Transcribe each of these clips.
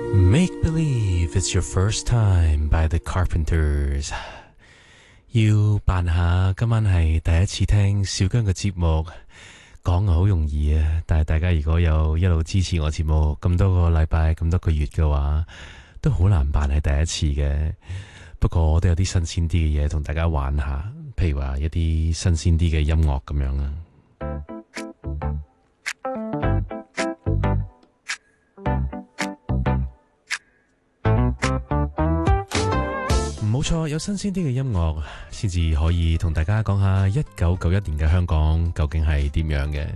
Make Believe It's Your First Time by The Carpenters。 要扮下今晚係第一次聽小姜嘅節目，講好容易啊，但係大家如果有一路支持我節目咁多個禮拜咁多個月嘅話，都好難扮係第一次嘅。不過我都有啲新鮮啲嘅嘢同大家玩下，譬如話一啲新鮮啲嘅音樂咁樣啊。冇錯，有新鮮啲嘅音樂先至可以同大家講下1991年嘅香港究竟係點樣嘅。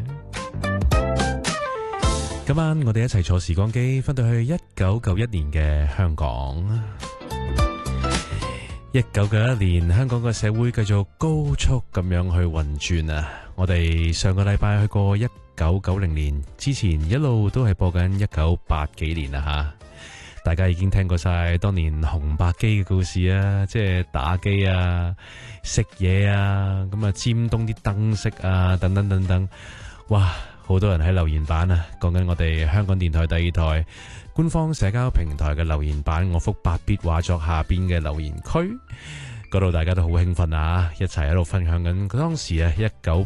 今晚我哋一齊坐時光機返到去1991年嘅香港。1991年香港嘅社會繼續高速咁樣去運轉啊！我哋上個禮拜去過1990年，之前一路都係播緊1980幾年啦吓。大家已經聽過晒當年紅白機嘅故事啊，即係打機啊、食嘢啊，咁啊尖東啲燈飾啊，等等等等。哇，好多人喺留言板啊，講緊我哋香港電台第二台官方社交平台嘅留言板，我幅8必畫作下邊嘅留言區嗰度，大家都好興奮啊，一齊喺度分享緊當時啊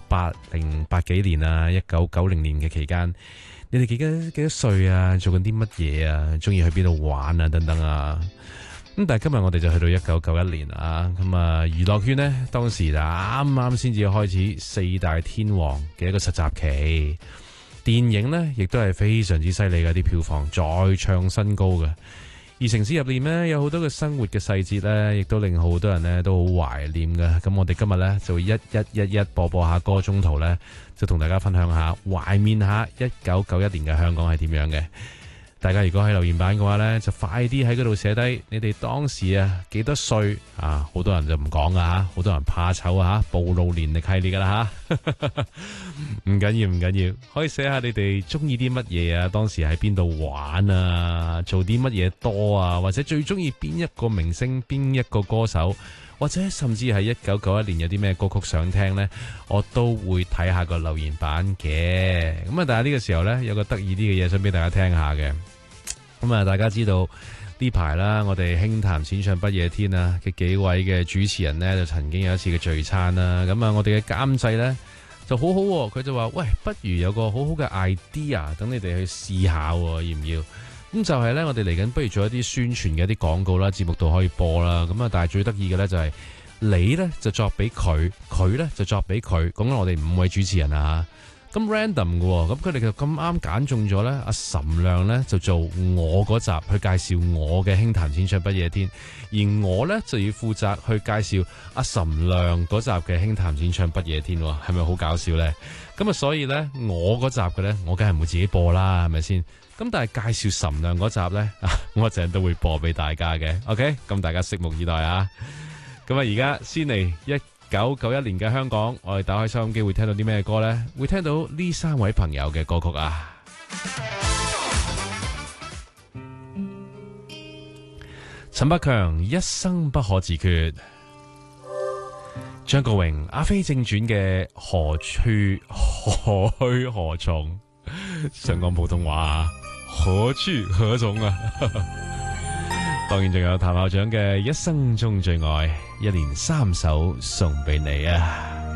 1980幾年啊1990年嘅期間。你哋幾多歲啊？做緊啲乜嘢啊？中意去邊度玩啊？等等啊！咁但係今日我哋就去到1991年啊！咁啊，娛樂圈呢，當時就啱啱先至開始四大天王嘅一個實習期，電影呢亦都係非常之犀利嘅，啲票房再創新高嘅。而城市入面呢，有好多嘅生活嘅細節呢，亦都令好多人呢都好懷念嘅。咁我哋今日呢，就會一播下歌，中途呢，就同大家分享下懷念下1991年嘅香港係點樣嘅。大家如果喺留言板嘅話呢，就快啲喺嗰度寫低你哋當時啊幾多歲啊！好多人就唔講噶吓，好多人怕醜啊，暴露年齡系列噶啦吓。唔緊要，可以寫下你哋中意啲乜嘢啊，當時喺邊度玩啊，做啲乜嘢多啊，或者最中意邊一個明星、邊一個歌手，或者甚至係1991年有啲咩歌曲想聽呢，我都會睇下個留言板嘅。咁啊，但係呢個時候呢，有個得意啲嘅嘢想俾大家聽下嘅。咁啊，大家知道呢排啦，我哋輕談淺唱不夜天啊嘅幾位嘅主持人呢，就曾經有一次嘅聚餐啦。咁啊，我哋嘅監製呢，就好好，佢就話：喂，不如有個好好嘅 idea，等你哋去試下，要唔要？咁就係呢，我哋嚟緊不如做一啲宣傳嘅一啲廣告啦，節目度可以播啦。咁啊，但係最得意嘅呢，就係你呢就作俾佢，佢呢就作俾佢。講緊我哋5位主持人啊，咁 random 嘅，咁佢哋就咁啱揀中咗呢。阿岑亮呢就做我嗰集去介紹我嘅輕談淺唱不夜天，而我呢就要負責去介紹阿岑亮嗰集嘅輕談淺唱不夜天，係咪好搞笑呢？咁啊，所以呢，我嗰集嘅呢，我梗係唔會自己播啦，係咪先？咁但係介紹岑亮嗰集呢，我一陣都會播俾大家嘅。OK， 咁大家拭目以待啊！咁啊，而家先嚟1991年嘅香港，我哋打開收音機會聽到啲咩歌呢？會聽到呢3位朋友嘅歌曲啊！陳百強一生不可自決，張國榮阿飛正傳嘅何去何從，想講普通話啊，何去何從啊！當然仲有譚校長嘅一生中最愛，一連3首送俾你啊！